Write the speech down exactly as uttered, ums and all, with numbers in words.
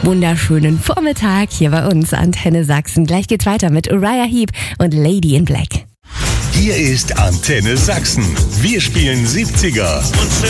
wunderschönen Vormittag hier bei uns, Antenne Sachsen. Gleich geht's weiter mit Uriah Heep und Lady in Black. Hier ist Antenne Sachsen. Wir spielen siebziger.